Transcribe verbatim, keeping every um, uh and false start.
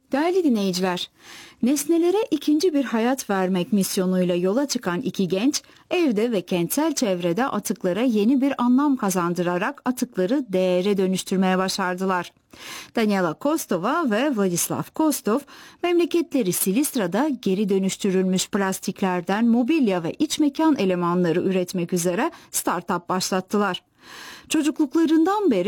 Değerli dinleyiciler, nesnelere ikinci bir hayat vermek misyonuyla yola çıkan iki genç, evde ve kentsel çevrede atıklara yeni bir anlam kazandırarak atıkları değere dönüştürmeye başardılar. Daniela Kostova ve Vladislav Kostov, memleketleri Silistra'da geri dönüştürülmüş plastiklerden mobilya ve iç mekan elemanları üretmek üzere startup başlattılar. Çocukluklarından beri